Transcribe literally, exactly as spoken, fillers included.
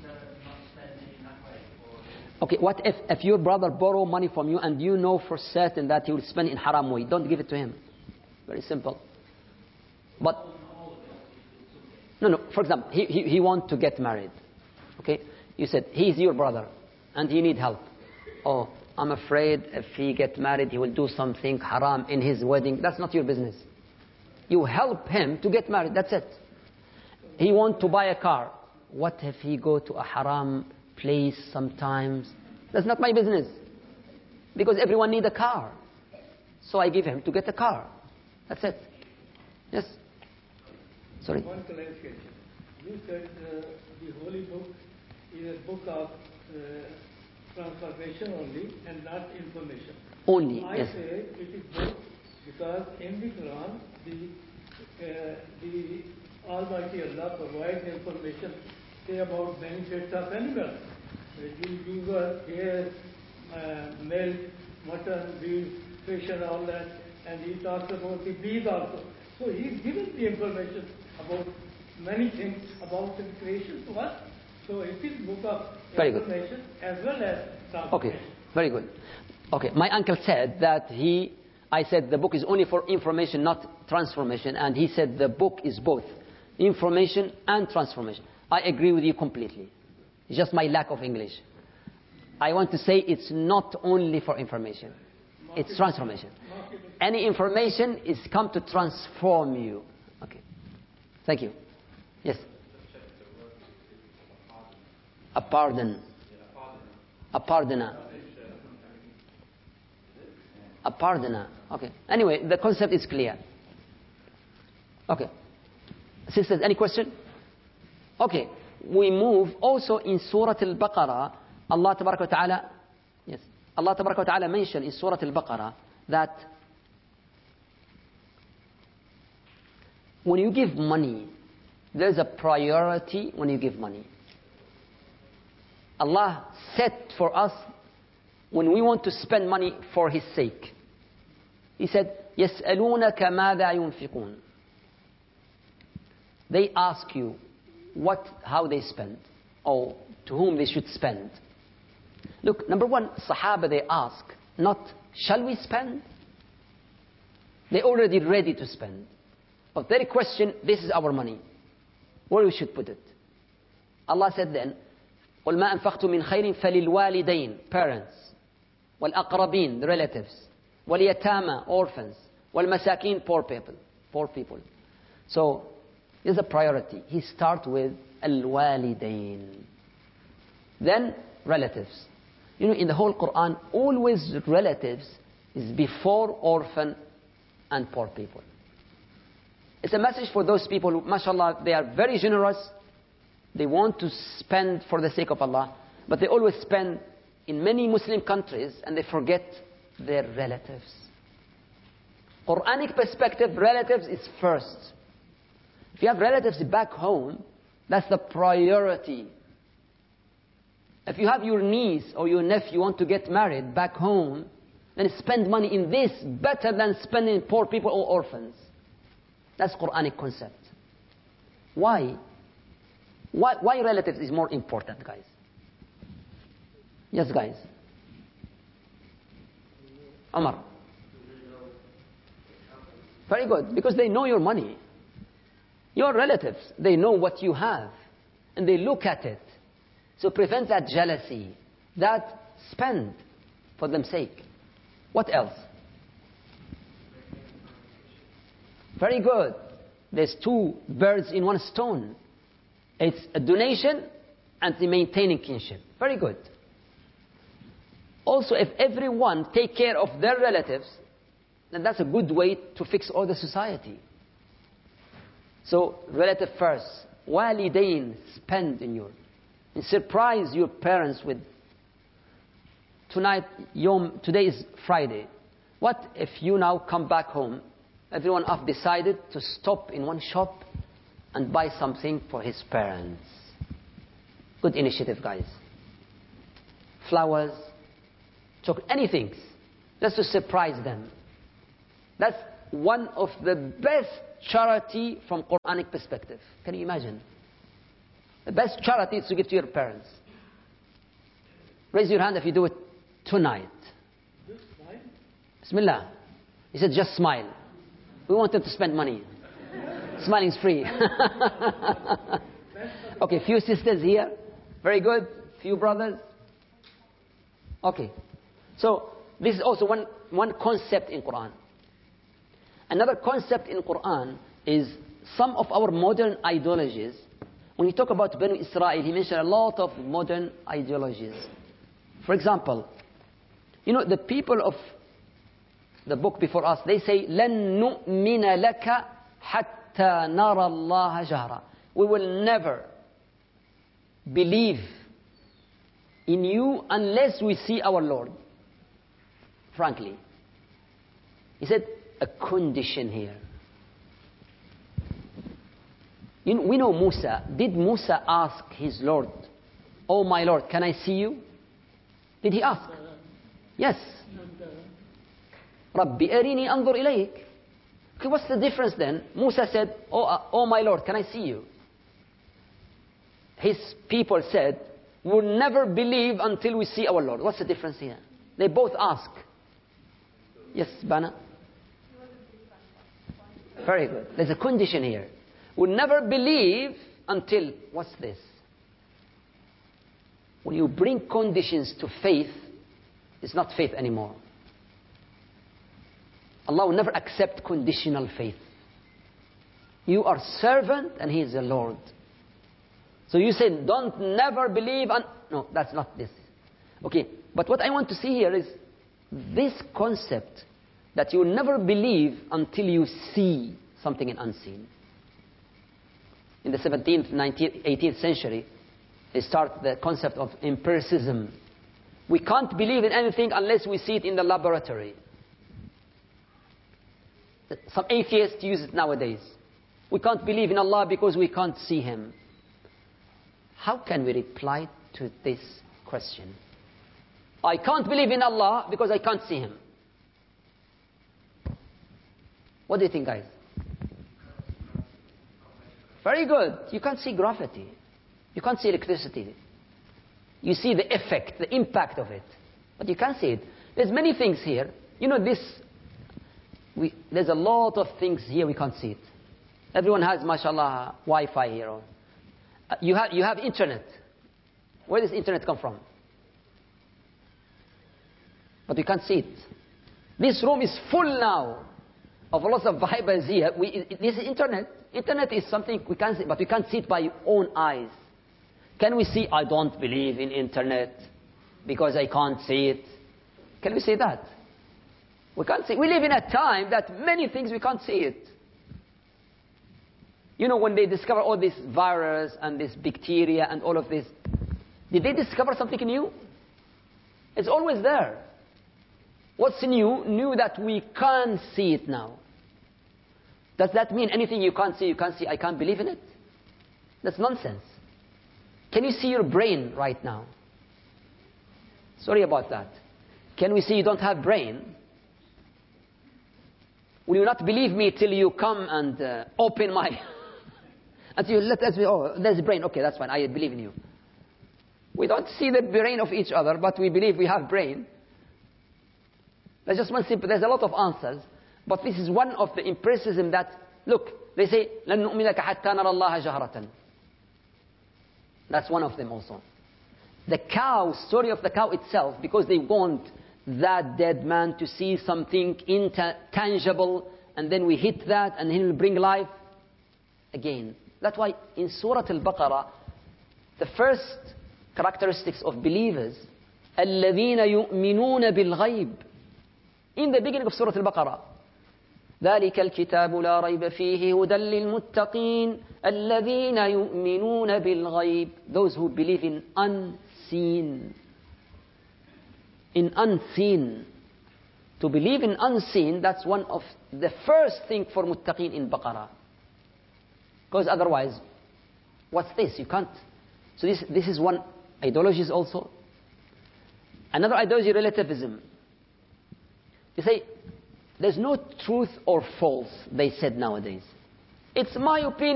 Okay, what if, if your brother borrow money from you and you know for certain that he will spend in haram way? Don't give it to him. Very simple. But, no, no, for example, he, he, he want to get married. Okay, you said, he's your brother and he need help. Oh, I'm afraid if he get married, he will do something haram in his wedding. That's not your business. You help him to get married, that's it. He want to buy a car. What if he go to a haram place sometimes? That's not my business. Because everyone need a car. So I give him to get a car. That's it. Yes? Sorry. One clarification. You said uh, the Holy Book is a book of uh, transformation only and not information. Only, I yes. say it is both because in the Quran, the, uh, the Almighty Allah provides information, say about benefits of animals. You use hair, uh, milk, mutton, beef, fish and all that, and he talks about the bees also. So he's given the information about many things about the creation to us. So it is book of Very information good. as well as transformation. Okay, very good. Okay, my uncle said that he, I said the book is only for information, not transformation, and he said the book is both information and transformation. I agree with you completely. It's just my lack of English. I want to say it's not only for information. It's transformation. Any information is come to transform you. Okay. Thank you. Yes. A pardon. A pardoner. A pardoner. Okay. Anyway, the concept is clear. Okay. Sisters, any question? Okay. We move also in Surah Al-Baqarah. Allah Tabaraka wa Ta'ala, yes, Allah Tabaraka wa Ta'ala mentioned in Surah Al-Baqarah that when you give money, there's a priority when you give money. Allah set for us when we want to spend money for His sake. He said, يَسْأَلُونَكَ مَاذَا يُنْفِقُونَ. They ask you what, how they spend, or to whom they should spend. Look, number one, Sahaba, they ask, not, shall we spend? They're already ready to spend. But their question, this is our money. Where we should put it? Allah said then, قُلْ مَا أَنفَقْتُ مِنْ خَيْرٍ فَلِلْوَالِدَيْنِ, parents, وَالْأَقْرَبِينَ, the relatives, وَالْيَتَامَى, orphans, وَالْمَسَاكِينَ, poor people, poor people. So, this is a priority. He starts with al-walidain. Then, relatives. You know, in the whole Quran, always relatives is before orphan and poor people. It's a message for those people who, mashallah, they are very generous. They want to spend for the sake of Allah. But they always spend in many Muslim countries and they forget their relatives. Quranic perspective, relatives is first. If you have relatives back home, that's the priority. If you have your niece or your nephew want to get married back home, then spend money in this better than spending in poor people or orphans. That's Quranic concept. Why? Why, why relatives is more important, guys? Yes, guys. Omar. Very good, because they know your money. Your relatives, they know what you have, and they look at it. So prevent that jealousy, that spend for them sake. What else? Very good. There's two birds in one stone. It's a donation and the maintaining kinship. Very good. Also, if everyone take care of their relatives, then that's a good way to fix all the society. So, relative first. Walidain, spend in your. And surprise your parents with, tonight, Yom, today is Friday. What if you now come back home, everyone have decided to stop in one shop and buy something for his parents? Good initiative, guys. Flowers, chocolate, anything. Just to surprise them. That's one of the best charity from Quranic perspective. Can you imagine? The best charity is to give to your parents. Raise your hand if you do it tonight. Just smile. Bismillah. He said, just smile. We wanted to spend money. Smiling is free. Okay, few sisters here. Very good. Few brothers. Okay. So, this is also one, one concept in Quran. Another concept in Quran is some of our modern ideologies. When you talk about Banu Israel, he mentioned a lot of modern ideologies. For example, you know, the people of the book before us, they say, لَن نُؤْمِنَ لَكَ حَتَّى نَرَى اللَّهَ جَهْرًا. We will never believe in you unless we see our Lord. Frankly. He said, a condition here. You know, we know Musa. Did Musa ask his Lord, oh my Lord, can I see you? Did he ask? Yes. Rabbi arini anzur ilayk. Okay, what's the difference then? Musa said, oh, uh, oh my Lord, can I see you? His people said, we'll never believe until we see our Lord. What's the difference here? They both ask. Yes, Bana? Very good. There's a condition here. We'll never believe until, what's this? When you bring conditions to faith, it's not faith anymore. Allah will never accept conditional faith. You are servant and He is the Lord. So you say, don't never believe. Un- no, that's not this. Okay, but what I want to see here is this concept that you will never believe until you see something in unseen. In the seventeenth, nineteenth, eighteenth century, they start the concept of empiricism. We can't believe in anything unless we see it in the laboratory. Some atheists use it nowadays. We can't believe in Allah because we can't see Him. How can we reply to this question? I can't believe in Allah because I can't see Him. What do you think, guys? Very good. You can't see gravity. You can't see electricity. You see the effect, the impact of it. But you can't see it. There's many things here. You know this, we, there's a lot of things here we can't see it. Everyone has, mashallah, Wi-Fi here. Uh, you, have, you have internet. Where does internet come from? But you can't see it. This room is full now of lots of Bibles here. We, this is internet. Internet is something we can't see, but we can't see it by our own eyes. Can we see, I don't believe in internet because I can't see it? Can we say that? We can't see. We live in a time that many things we can't see it. You know, when they discover all this virus and this bacteria and all of this, did they discover something new? It's always there. What's new? New that we can't see it now. Does that mean anything you can't see, you can't see, I can't believe in it? That's nonsense. Can you see your brain right now? Sorry about that. Can we see you don't have brain? Will you not believe me till you come and uh, open my... until you let us be, oh, there's a brain. Okay, that's fine. I believe in you. We don't see the brain of each other, but we believe we have brain. There's just one simple, there's a lot of answers. But this is one of the empiricism that, look, they say, لَن نُؤْمِنَكَ حَتَّى نَرَى اللَّهَ جَهْرَةً. That's one of them also. The cow, story of the cow itself, because they want that dead man to see something intangible, and then we hit that, and he will bring life again. That's why in Surah Al-Baqarah, the first characteristics of believers, الَّذِينَ يُؤْمِنُونَ بِالْغَيْبِ. In the beginning of Surah Al-Baqarah, ذلك الكتاب لا ريب فيه هدى للمتقين الذين يؤمنون بالغيب. Those who believe in unseen. In unseen. To believe in unseen, that's one of the first thing for muttaqin in Baqarah. Because otherwise, what's this? You can't. So this, this is one ideology also. Another ideology, relativism. You say, there's no truth or false, they said nowadays. It's my opinion.